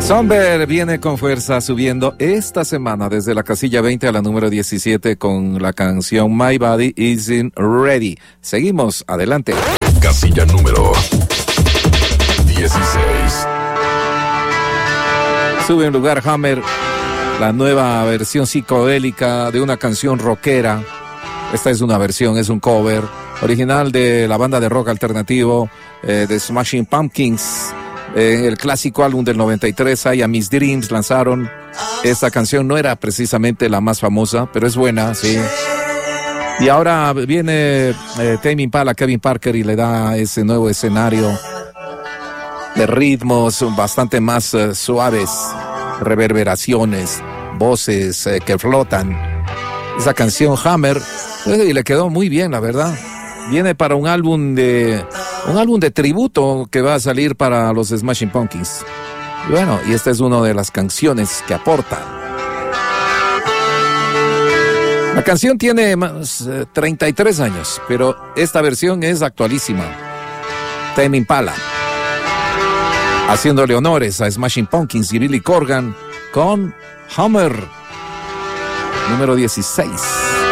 Somber viene con fuerza subiendo esta semana desde la casilla 20 a la número 17 con la canción My Body Isn't Ready. Seguimos, adelante. Casilla número 16. Sube un lugar Hammer, la nueva versión psicodélica de una canción rockera. Esta es una versión, es un cover original de la banda de rock alternativo de Smashing Pumpkins. El clásico álbum del 93, I Am Miss Dreams, lanzaron esta canción. No era precisamente la más famosa, pero es buena, sí. Y ahora viene Tame Impala, Kevin Parker, y le da ese nuevo escenario de ritmos bastante más suaves, reverberaciones, voces que flotan. Esa canción Hammer, y le quedó muy bien, la verdad. Viene para un álbum de tributo que va a salir para los Smashing Pumpkins. Y bueno, y esta es una de las canciones que aportan. La canción tiene más 33 años, pero esta versión es actualísima. Tame Impala, haciéndole honores a Smashing Pumpkins y Billy Corgan con Hammer, número 16.